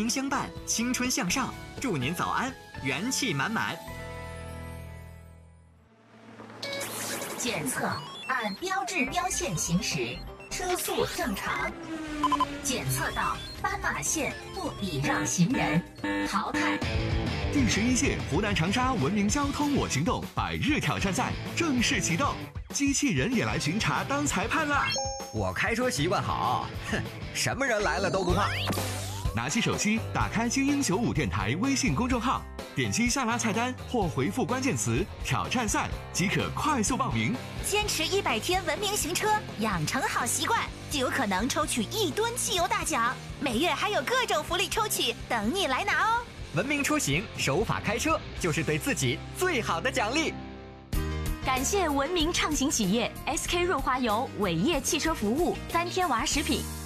鸣相伴，青春向上，祝您早安，元气满满。 检测按标志标线行驶，车速正常。检测到斑马线不礼让行人，淘汰。 第11届湖南长沙文明交通我行动100日挑战赛正式启动，机器人也来巡查当裁判啦！ 我开车习惯好，哼，什么人来了都不怕。 拿起手机，打开精英95电台微信公众号，点击下拉菜单或回复关键词“挑战赛”即可快速报名。 坚持100天文明行车，养成好习惯，就有可能抽取1吨汽油大奖。每月还有各种福利抽取等你来拿哦！ 文明出行，守法开车，就是对自己最好的奖励。 感谢文明畅行企业 SK 润滑油、伟业汽车服务、3天娃食品。